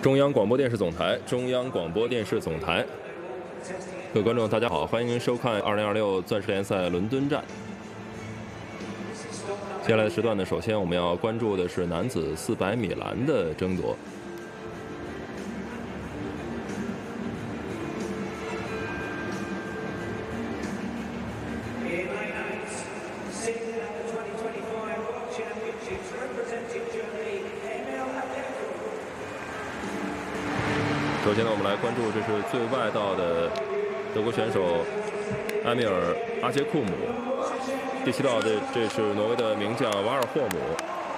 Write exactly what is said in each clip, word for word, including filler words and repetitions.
中央广播电视总台，中央广播电视总台，各位观众，大家好，欢迎您收看二零二六钻石联赛伦敦站。接下来的时段呢，首先我们要关注的是男子四百米栏的争夺。首先呢，我们来关注这是最外道的德国选手埃米尔·阿杰库姆，第七道的这是挪威的名将瓦尔霍姆，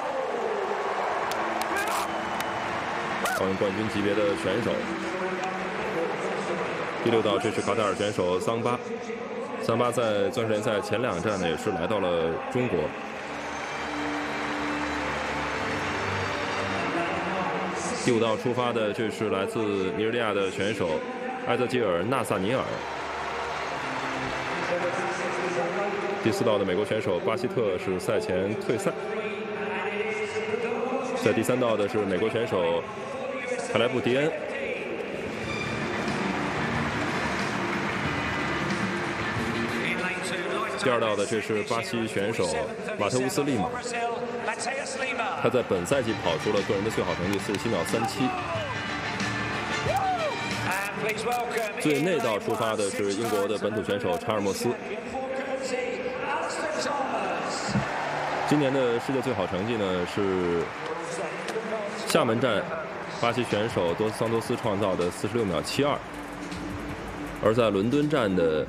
奥运冠军级别的选手。第六道这是卡塔尔选手桑巴，桑巴在钻石联赛前两站呢也是来到了中国。第五道出发的，这是来自尼日利亚的选手埃泽吉尔·纳萨尼尔。第四道的美国选手巴希特是赛前退赛。在第三道的是美国选手卡莱布·迪恩。第二道的这是巴西选手马特乌斯·利马。他在本赛季跑出了个人的最好成绩四十七秒三七。最内道出发的是英国的本土选手查尔莫斯。今年的世界最好成绩呢是厦门站巴西选手多斯桑多斯创造的四十六秒七二，而在伦敦站的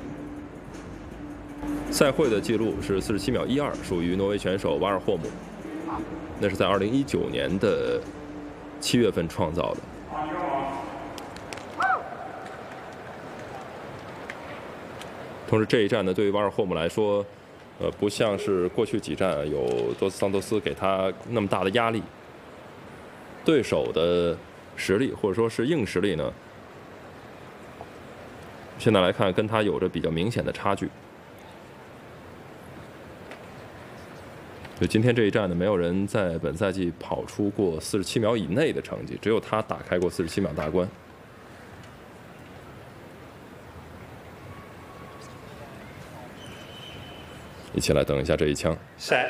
赛会的记录是四十七秒一二，属于挪威选手瓦尔霍姆。那是在二零一九年的七月份创造的。同时，这一站呢，对于瓦尔霍姆来说，呃，不像是过去几站有多斯桑多斯给他那么大的压力。对手的实力或者说是硬实力呢，现在来看跟他有着比较明显的差距。就今天这一站呢，没有人在本赛季跑出过四十七秒以内的成绩，只有他打开过四十七秒大关。一起来等一下这一枪。 Set.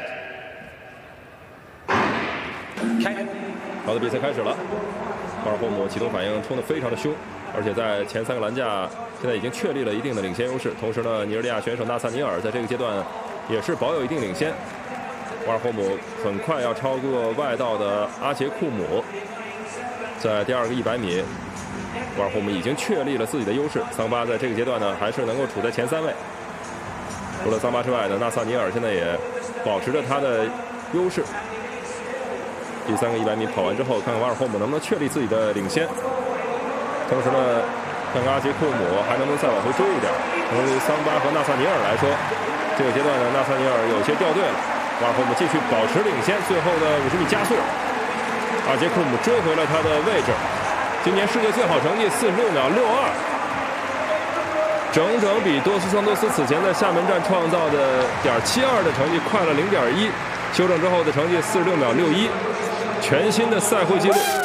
好的，比赛开始了。瓦尔霍姆启动反应冲得非常的凶，而且在前三个栏架现在已经确立了一定的领先优势。同时呢，尼日利亚选手纳萨尼尔在这个阶段也是保有一定领先。瓦尔霍姆很快要超过外道的阿杰库姆，在第二个一百米，瓦尔霍姆已经确立了自己的优势。桑巴在这个阶段呢，还是能够处在前三位。除了桑巴之外呢，纳萨尼尔现在也保持着他的优势。第三个一百米跑完之后，看看瓦尔霍姆能不能确立自己的领先。同时呢，看看阿杰库姆还能不能再往回追一点。对于桑巴和纳萨尼尔来说，这个阶段呢，纳萨尼尔有些掉队了。瓦尔霍姆继续保持领先，最后的五十米加速，阿杰库姆追回了他的位置。今年世界最好成绩四十六秒六二，整整比多斯桑多斯此前在厦门站创造的点七二的成绩快了零点一，修正之后的成绩四十六秒六一，全新的赛会纪录。